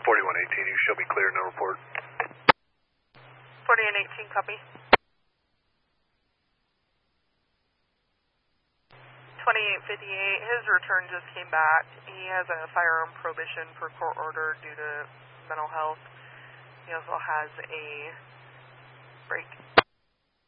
4118, you show me clear, no report. 4818, copy. 2858, his return just came back. He has a firearm prohibition for court order due to mental health. He also has a break